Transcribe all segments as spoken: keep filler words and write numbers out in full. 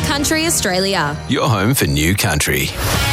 Country Australia. Your home for new country.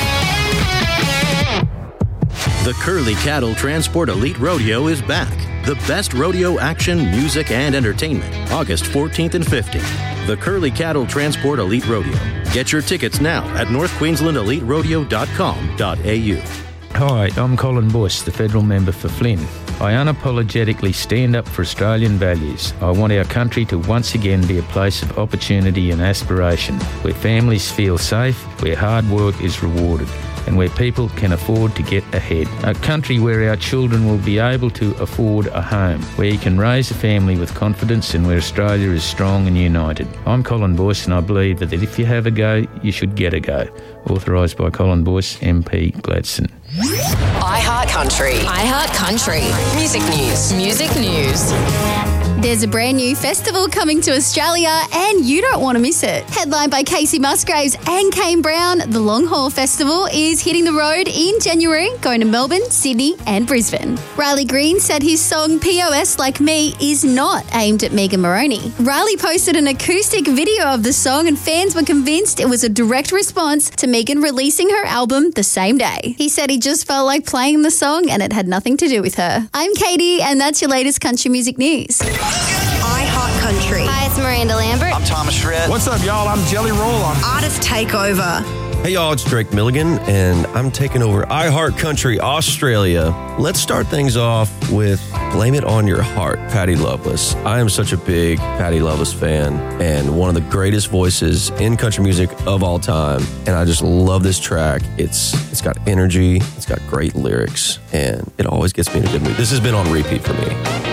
The Curly Cattle Transport Elite Rodeo is back. The best rodeo action, music, and entertainment. August fourteenth and fifteenth. The Curly Cattle Transport Elite Rodeo. Get your tickets now at north queensland elite rodeo dot com dot a u. Hi, I'm Colin Bush, the federal member for Flynn. I unapologetically stand up for Australian values. I want our country to once again be a place of opportunity and aspiration, where families feel safe, where hard work is rewarded, and where people can afford to get ahead. A country where our children will be able to afford a home, where you can raise a family with confidence and where Australia is strong and united. I'm Colin Boyce and I believe that if you have a go, you should get a go. Authorised by Colin Boyce, M P Gladstone. iHeart Country. iHeart Country. Music news. Music news. There's a brand new festival coming to Australia and you don't want to miss it. Headlined by Casey Musgraves and Kane Brown, the Long Haul Festival is hitting the road in January, going to Melbourne, Sydney and Brisbane. Riley Green said his song P O S Like Me is not aimed at Megan Moroney. Riley posted an acoustic video of the song and fans were convinced it was a direct response to Megan releasing her album the same day. He said he just felt like playing the song and it had nothing to do with her. I'm Katie and that's your latest country music news. iHeart Country. Hi, it's Miranda Lambert. I'm Thomas Shred. What's up, y'all? I'm Jelly Roll on Artist Takeover. Hey, y'all, it's Drake Milligan, and I'm taking over iHeart Country Australia. Let's start things off with Blame It On Your Heart, Patti Loveless. I am such a big Patti Loveless fan and one of the greatest voices in country music of all time, and I just love this track. It's It's got energy, it's got great lyrics, and it always gets me in a good mood. This has been on repeat for me.